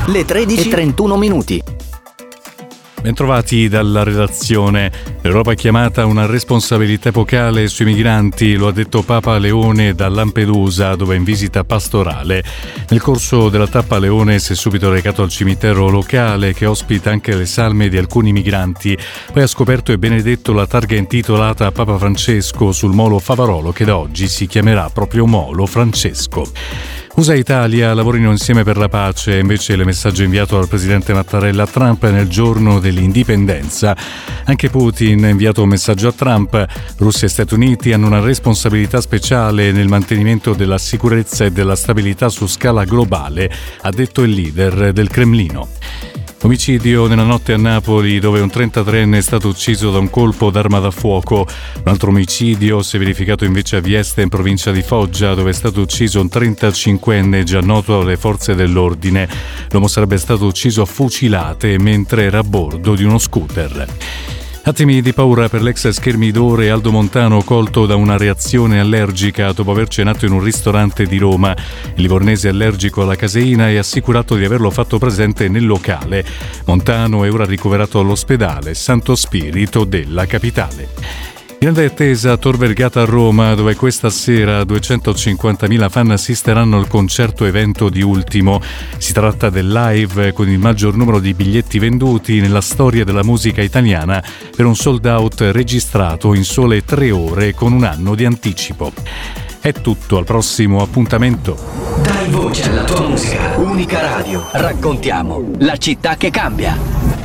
Le 13:31. Bentrovati dalla redazione. L'Europa è chiamata a una responsabilità epocale sui migranti, lo ha detto Papa Leone da Lampedusa, dove è in visita pastorale. Nel corso della tappa Leone si è subito recato al cimitero locale, che ospita anche le salme di alcuni migranti. Poi ha scoperto e benedetto la targa intitolata a Papa Francesco sul molo Favarolo, che da oggi si chiamerà proprio Molo Francesco. USA e Italia lavorino insieme per la pace, invece il messaggio inviato dal presidente Mattarella a Trump nel giorno dell'indipendenza. Anche Putin ha inviato un messaggio a Trump. Russia e Stati Uniti hanno una responsabilità speciale nel mantenimento della sicurezza e della stabilità su scala globale, ha detto il leader del Cremlino. Omicidio nella notte a Napoli, dove un 33enne è stato ucciso da un colpo d'arma da fuoco. Un altro omicidio si è verificato invece a Vieste, in provincia di Foggia, dove è stato ucciso un 35enne già noto alle forze dell'ordine. L'uomo sarebbe stato ucciso a fucilate mentre era a bordo di uno scooter. Attimi di paura per l'ex schermidore Aldo Montano, colto da una reazione allergica dopo aver cenato in un ristorante di Roma. Il livornese è allergico alla caseina e ha assicurato di averlo fatto presente nel locale. Montano è ora ricoverato all'ospedale Santo Spirito della capitale. Grande attesa a Tor Vergata a Roma, dove questa sera 250.000 fan assisteranno al concerto evento di Ultimo. Si tratta del live con il maggior numero di biglietti venduti nella storia della musica italiana, per un sold out registrato in sole 3 ore con un anno di anticipo. È tutto, al prossimo appuntamento. Dai voce alla tua musica. Unica Radio. Raccontiamo la città che cambia.